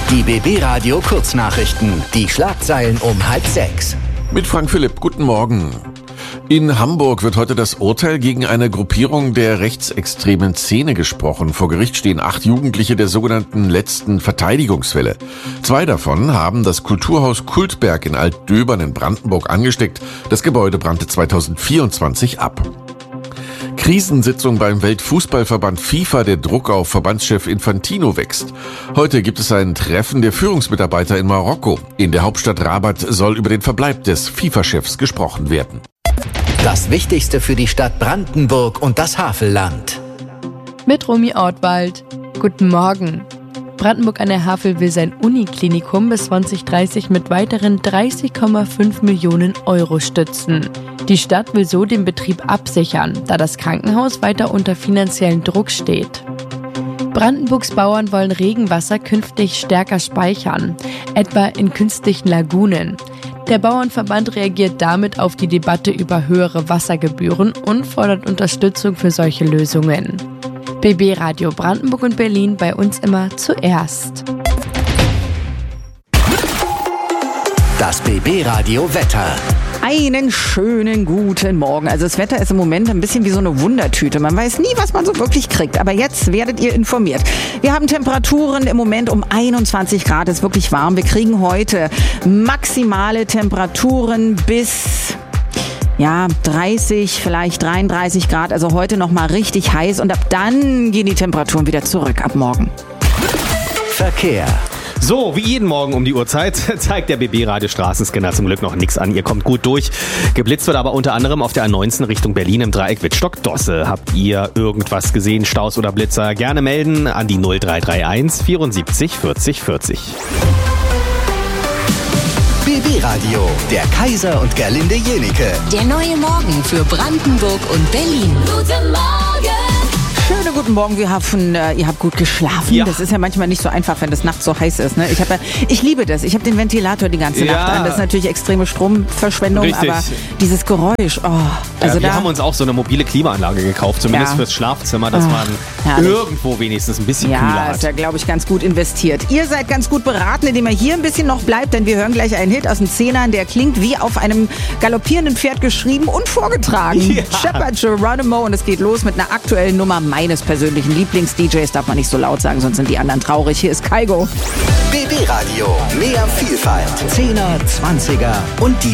Die BB Radio Kurznachrichten. Die Schlagzeilen um 5:30. Mit Frank Philipp, guten Morgen. In Hamburg wird heute das Urteil gegen eine Gruppierung der rechtsextremen Szene gesprochen. Vor Gericht stehen 8 Jugendliche der sogenannten letzten Verteidigungswelle. 2 davon haben das Kulturhaus Kultberg in Altdöbern in Brandenburg angesteckt. Das Gebäude brannte 2024 ab. Krisensitzung beim Weltfußballverband FIFA. Der Druck auf Verbandschef Infantino wächst. Heute gibt es ein Treffen der Führungsmitarbeiter in Marokko. In der Hauptstadt Rabat soll über den Verbleib des FIFA-Chefs gesprochen werden. Das Wichtigste für die Stadt Brandenburg und das Havelland. Mit Romy Ortwald. Guten Morgen. Brandenburg an der Havel will sein Uniklinikum bis 2030 mit weiteren 30,5 Millionen Euro stützen. Die Stadt will so den Betrieb absichern, da das Krankenhaus weiter unter finanziellen Druck steht. Brandenburgs Bauern wollen Regenwasser künftig stärker speichern, etwa in künstlichen Lagunen. Der Bauernverband reagiert damit auf die Debatte über höhere Wassergebühren und fordert Unterstützung für solche Lösungen. BB Radio Brandenburg und Berlin, bei uns immer zuerst. Das BB Radio Wetter. Einen schönen guten Morgen. Also das Wetter ist im Moment ein bisschen wie so eine Wundertüte. Man weiß nie, was man so wirklich kriegt. Aber jetzt werdet ihr informiert. Wir haben Temperaturen im Moment um 21 Grad. Es ist wirklich warm. Wir kriegen heute maximale Temperaturen bis 30, vielleicht 33 Grad. Also heute nochmal richtig heiß. Und ab dann gehen die Temperaturen wieder zurück ab morgen. Verkehr. So, wie jeden Morgen um die Uhrzeit zeigt der BB-Radio Straßenscanner zum Glück noch nichts an. Ihr kommt gut durch. Geblitzt wird aber unter anderem auf der A19 Richtung Berlin im Dreieck Wittstock-Dosse. Habt ihr irgendwas gesehen, Staus oder Blitzer? Gerne melden an die 0331 74 40 40. BB Radio, der Kaiser und Gerlinde Jenike. Der neue Morgen für Brandenburg und Berlin. Guten Morgen! Schönen guten Morgen, wir hoffen, ihr habt gut geschlafen. Ja. Das ist ja manchmal nicht so einfach, wenn das nachts so heiß ist. Ne? Ich liebe das. Ich habe den Ventilator die ganze Nacht an. Das ist natürlich extreme Stromverschwendung, richtig. Aber dieses Geräusch, wir haben uns auch so eine mobile Klimaanlage gekauft, zumindest fürs Schlafzimmer, dass man irgendwo wenigstens ein bisschen kühler hat. Ja, ist ja, glaube ich, ganz gut investiert. Ihr seid ganz gut beraten, indem ihr hier ein bisschen noch bleibt, denn wir hören gleich einen Hit aus den 10ern, der klingt wie auf einem galoppierenden Pferd geschrieben und vorgetragen. Ja. Shepherd Geronimo, und es geht los mit einer aktuellen Nummer meines persönlichen Lieblings-DJs, darf man nicht so laut sagen, sonst sind die anderen traurig. Hier ist Kaigo. BB Radio, mehr Vielfalt, 10er, 20er und die